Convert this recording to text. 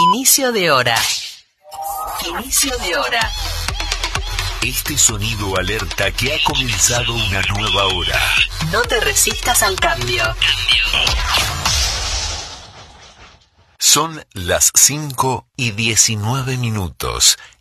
Inicio de hora. Inicio de hora. Este sonido alerta que ha comenzado una nueva hora. No te resistas al cambio. Son las 5:19